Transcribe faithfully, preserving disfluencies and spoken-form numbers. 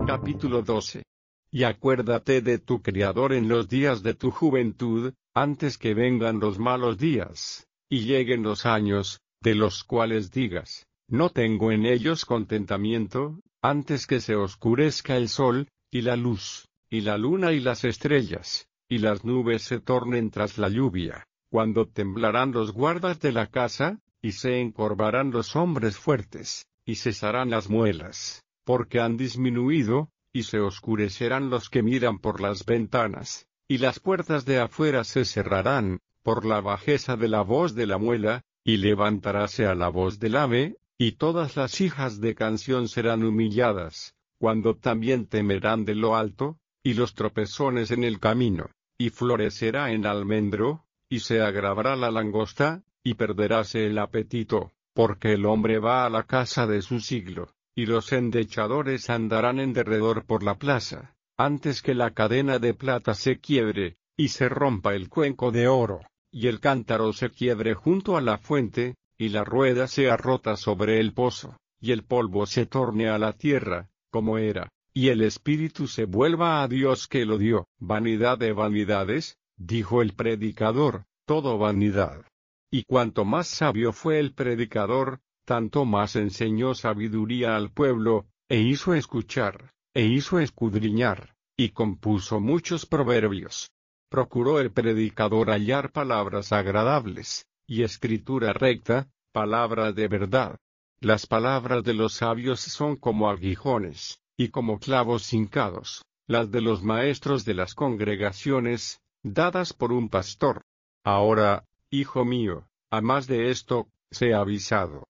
Capítulo doce. Y acuérdate de tu Criador en los días de tu juventud, antes que vengan los malos días, y lleguen los años, de los cuales digas, no tengo en ellos contentamiento, antes que se oscurezca el sol, y la luz, y la luna y las estrellas, y las nubes se tornen tras la lluvia, cuando temblarán los guardas de la casa, y se encorvarán los hombres fuertes, y cesarán las muelas, porque han disminuido, y se oscurecerán los que miran por las ventanas, y las puertas de afuera se cerrarán, por la bajeza de la voz de la muela, y levantaráse a la voz del ave, y todas las hijas de canción serán humilladas, cuando también temerán de lo alto, y los tropezones en el camino, y florecerá en almendro, y se agravará la langosta, y perderáse el apetito, porque el hombre va a la casa de su siglo, y los endechadores andarán en derredor por la plaza, antes que la cadena de plata se quiebre, y se rompa el cuenco de oro, y el cántaro se quiebre junto a la fuente, y la rueda sea rota sobre el pozo, y el polvo se torne a la tierra, como era, y el espíritu se vuelva a Dios que lo dio. Vanidad de vanidades, dijo el predicador, todo vanidad. Y cuanto más sabio fue el predicador, tanto más enseñó sabiduría al pueblo, e hizo escuchar, e hizo escudriñar, y compuso muchos proverbios. Procuró el predicador hallar palabras agradables, y escritura recta, palabra de verdad. Las palabras de los sabios son como aguijones, y como clavos hincados, las de los maestros de las congregaciones, dadas por un pastor. Ahora, hijo mío, a más de esto, sé avisado.